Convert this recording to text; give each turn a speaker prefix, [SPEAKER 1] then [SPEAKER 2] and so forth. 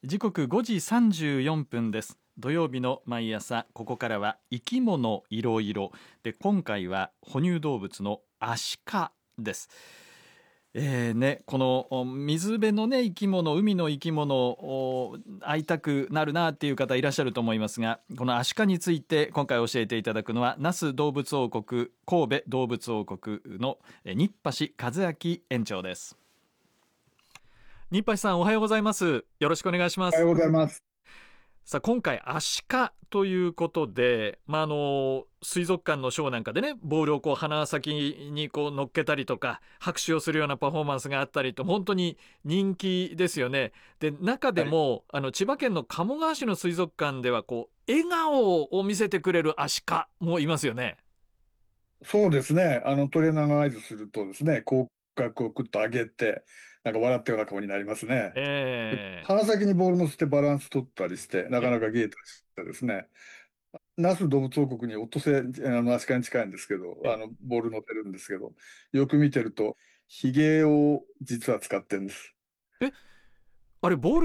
[SPEAKER 1] 時刻5時34分です。土曜日の毎朝、ここからは生き物いろいろで、今回は哺乳動物のアシカです。この水辺の生き物、海の生き物会いたくなるなっていう方いらっしゃると思いますが、このアシカについて今回教えていただくのは那須動物王国神戸動物王国の新橋和明園長です。新橋さん、おはようございます。よろしくお願いします。
[SPEAKER 2] おはようございます。
[SPEAKER 1] さあ、今回アシカということで、水族館のショーなんかでね、ボールを鼻先に乗っけたりとか拍手をするようなパフォーマンスがあったりと、本当に人気ですよね。で、中で
[SPEAKER 2] はい、
[SPEAKER 1] も千葉県の鴨川市の水族館では笑顔を見せてくれるアシカもいますよね。
[SPEAKER 2] そうですね。トレーナーが合図するとですね、口角をくっと上げて、なんか笑ったような顔になりますね。で、
[SPEAKER 1] え
[SPEAKER 2] 鼻先にボール乗せてバランス取ったりして、な
[SPEAKER 1] ー、え
[SPEAKER 2] かなか芸達してですね、那須動物王国にオットセイ、アシカに近いんですけど、
[SPEAKER 1] え
[SPEAKER 2] ボール乗ってるんですけど、よく見てると、ヒゲを実は使ってるんです。
[SPEAKER 1] えあれボール